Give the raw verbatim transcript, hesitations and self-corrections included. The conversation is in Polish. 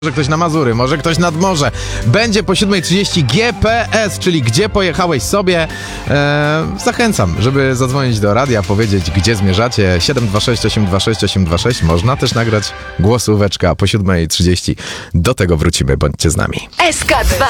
Może ktoś na Mazury, może ktoś nad morze. Będzie po siódmej trzydzieści G P S, czyli gdzie pojechałeś sobie. Eee, zachęcam, żeby zadzwonić do radia, powiedzieć gdzie zmierzacie. siedem dwa sześć osiem dwa sześć osiem dwa sześć. Można też nagrać głosóweczkę, a po siódmej trzydzieści do tego wrócimy. Bądźcie z nami. S K dwa.